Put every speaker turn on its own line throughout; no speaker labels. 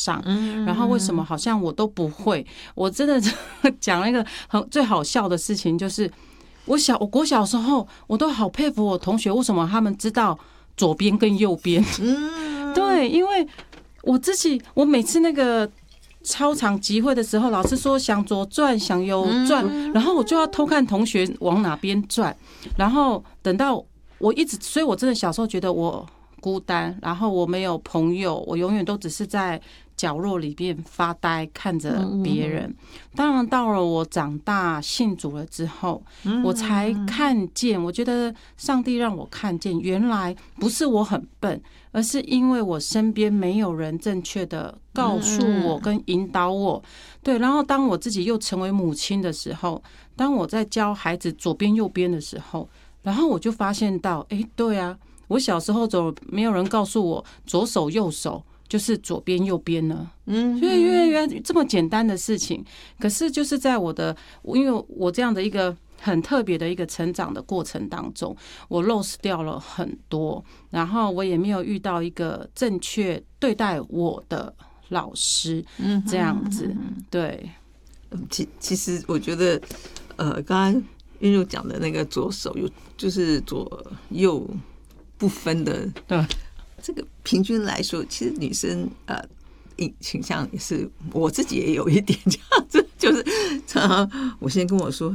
上，然后为什么好像我都不会？我真的讲了一个最好笑的事情，就是我国小时候，我都好佩服我同学，为什么他们知道左边跟右边？对，因为我每次那个操场集会的时候，老师说想左转想右转，然后我就要偷看同学往哪边转，然后等到所以我真的小时候觉得我孤单，然后我没有朋友，我永远都只是在角落里面发呆看着别人。当然到了我长大信主了之后，我才看见，我觉得上帝让我看见，原来不是我很笨，而是因为我身边没有人正确的告诉我跟引导我。对，然后当我自己又成为母亲的时候，当我在教孩子左边右边的时候，然后我就发现到，对啊，我小时候没有人告诉我左手右手就是左边右边呢，所以原来这么简单的事情，可是就是在因为我这样的一个很特别的一个成长的过程当中，我 lost 掉了很多，然后我也没有遇到一个正确对待我的老师，这样子，对。
其实我觉得，刚刚韵如讲的那个左手就是左右不分的，
对。
这个平均来说，其实女生倾向也是，我自己也有一点这样子，就是常常我先跟我说，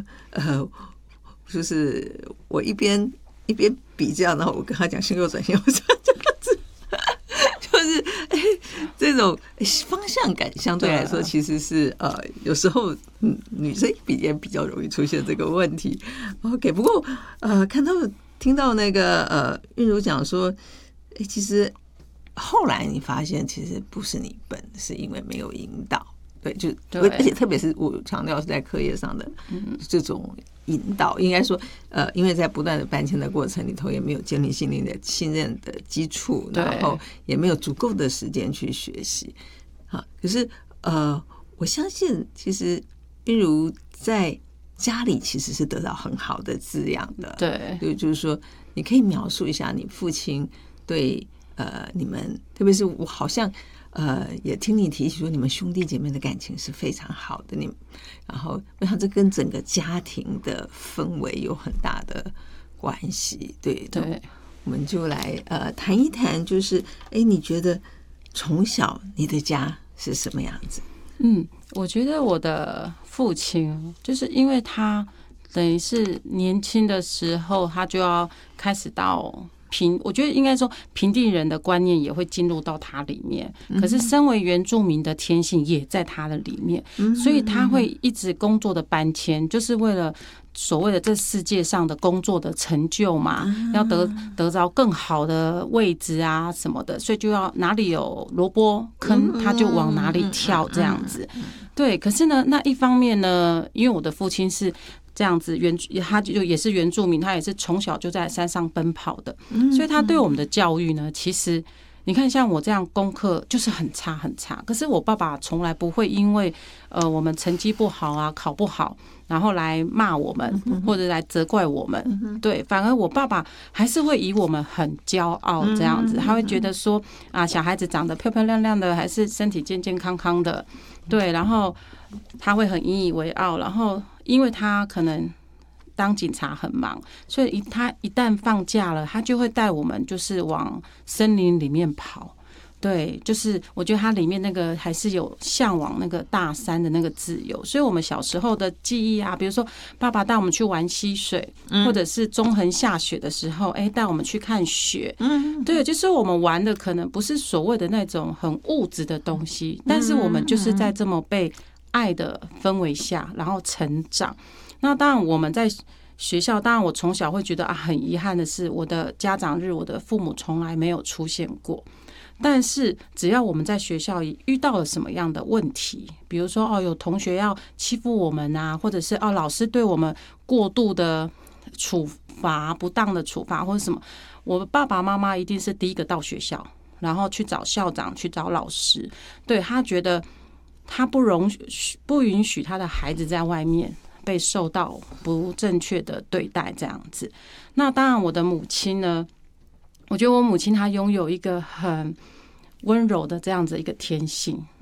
就是我一边比较，然后我跟他讲先右转这样子，就是这种方向感相对来说其实是有时候女生也比较容易出现这个问题。OK， 不过听到那个韵如讲说。其实后来你发现，其实不是你笨，是因为没有引导。对，而且特别是我强调是在课业上的这种引导，应该说，因为在不断的搬迁的过程里头，也没有建立信任的基础，然后也没有足够的时间去学习。可是我相信，其实韵如在家里其实是得到很好的滋养的。对，就是说，你可以描述一下你父亲。对，你们特别是我好像也听你提起说，你们兄弟姐妹的感情是非常好的。然后我想这跟整个家庭的氛围有很大的关系。对，我们就来谈一谈，就是你觉得从小你的家是什么样子？
我觉得我的父亲就是因为他等于是年轻的时候，他就要开始到。我觉得应该说平地人的观念也会进入到他里面，可是身为原住民的天性也在他的里面，所以他会一直工作的搬迁，就是为了所谓的这世界上的工作的成就嘛，要得着更好的位置啊什么的，所以就要哪里有萝卜坑他就往哪里跳这样子。对，可是呢，那一方面呢，因为我的父亲是这样子他就也是原住民，他也是从小就在山上奔跑的，所以他对我们的教育呢，其实你看像我这样功课就是很差很差，可是我爸爸从来不会因为我们成绩不好啊考不好然后来骂我们或者来责怪我们，对，反而我爸爸还是会以我们很骄傲这样子，他会觉得说啊小孩子长得漂漂亮亮的，还是身体健健康康的，对，然后他会很引以为傲，然后因为他可能当警察很忙，所以他一旦放假了，他就会带我们就是往森林里面跑。对，就是我觉得它里面那个还是有向往那个大山的那个自由，所以我们小时候的记忆啊，比如说爸爸带我们去玩溪水，或者是中横下雪的时候，带我们去看雪，对，就是我们玩的可能不是所谓的那种很物质的东西，但是我们就是在这么被爱的氛围下，然后成长。那当然我们在学校，当然我从小会觉得很遗憾的是，我的家长日，我的父母从来没有出现过。但是只要我们在学校遇到了什么样的问题，比如说有同学要欺负我们啊，或者是老师对我们过度的处罚、不当的处罚或者什么，我爸爸妈妈一定是第一个到学校，然后去找校长、去找老师。对，他觉得他不允许他的孩子在外面被受到不正确的对待这样子。那当然我的母亲呢，我觉得我母亲她拥有一个很温柔的这样子一个天性，